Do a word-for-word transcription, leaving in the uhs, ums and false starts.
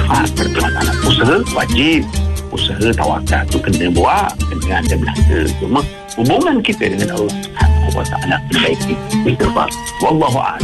Ha, perjalanan usaha wajib. Usaha tawakal tu kena buat, kena ada belaka. Cuma hubungan kita dengan Allah Subhanahu wa taala perbaiki. Kita faham. Wallahu a'lam.